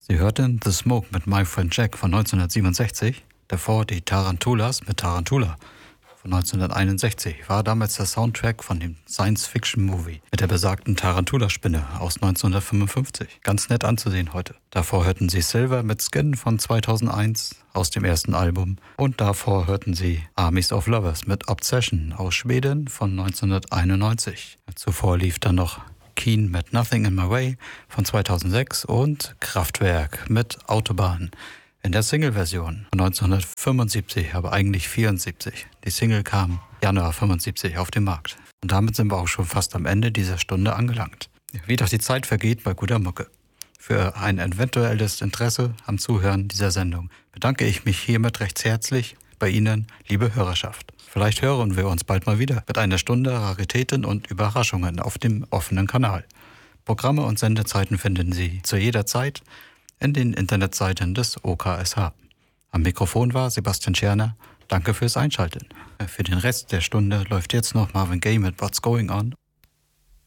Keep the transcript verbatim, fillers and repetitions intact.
Sie hörten The Smoke mit My Friend Jack von neunzehnhundertsiebenundsechzig, davor die Tarantulas mit Tarantula von neunzehnhunderteinundsechzig, war damals der Soundtrack von dem Science-Fiction-Movie mit der besagten Tarantula-Spinne aus neunzehnhundertfünfundfünfzig. Ganz nett anzusehen heute. Davor hörten Sie Silver mit Skin von zweitausendeins aus dem ersten Album und davor hörten Sie Armies of Lovers mit Obsession aus Schweden von neunzehnhunderteinundneunzig. Zuvor lief dann noch Keen mit Nothing in My Way von zweitausendsechs und Kraftwerk mit Autobahn in der Single-Version von neunzehnhundertfünfundsiebzig, aber eigentlich vierundsiebzig. Die Single kam Januar fünfundsiebzig auf den Markt. Und damit sind wir auch schon fast am Ende dieser Stunde angelangt. Wie doch die Zeit vergeht bei guter Mucke. Für ein eventuelles Interesse am Zuhören dieser Sendung bedanke ich mich hiermit recht herzlich bei Ihnen, liebe Hörerschaft. Vielleicht hören wir uns bald mal wieder mit einer Stunde Raritäten und Überraschungen auf dem offenen Kanal. Programme und Sendezeiten finden Sie zu jeder Zeit in den Internetseiten des O K S H. Am Mikrofon war Sebastian Scherner. Danke fürs Einschalten. Für den Rest der Stunde läuft jetzt noch Marvin Gaye mit What's Going On.